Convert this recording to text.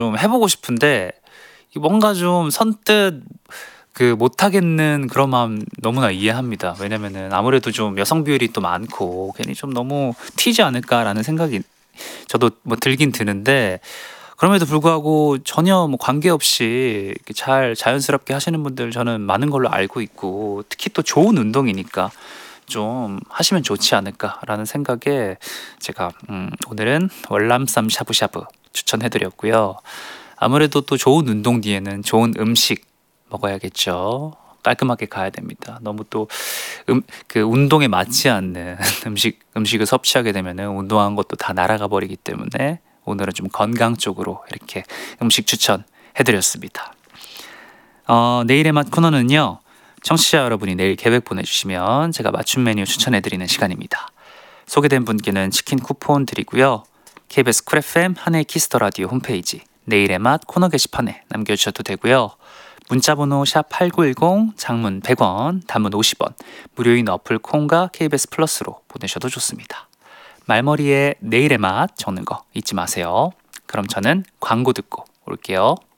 좀 해보고 싶은데 뭔가 좀 선뜻 못하겠는 그런 마음 너무나 이해합니다. 왜냐면은 아무래도 좀 여성 비율이 또 많고 괜히 좀 너무 튀지 않을까라는 생각이 저도 뭐 들긴 드는데, 그럼에도 불구하고 전혀 뭐 관계없이 이렇게 잘 자연스럽게 하시는 분들 저는 많은 걸로 알고 있고, 특히 또 좋은 운동이니까 좀 하시면 좋지 않을까라는 생각에 제가 오늘은 월남쌈 샤브샤브 추천해드렸고요. 아무래도 또 좋은 운동 뒤에는 좋은 음식 먹어야겠죠. 깔끔하게 가야 됩니다. 너무 또 운동에 맞지 않는 음식을 섭취하게 되면은 운동한 것도 다 날아가 버리기 때문에 오늘은 좀 건강 쪽으로 이렇게 음식 추천해드렸습니다. 내일의 맛 코너는요, 청취자 여러분이 내일 계획 보내주시면 제가 맞춤 메뉴 추천해드리는 시간입니다. 소개된 분께는 치킨 쿠폰 드리고요. KBS 쿨 FM 한해 키스터 라디오 홈페이지 내일의 맛 코너 게시판에 남겨주셔도 되고요. 문자번호 샵 8910, 장문 100원, 단문 50원, 무료인 어플 콩과 KBS 플러스로 보내셔도 좋습니다. 말머리에 내일의 맛 적는 거 잊지 마세요. 그럼 저는 광고 듣고 올게요.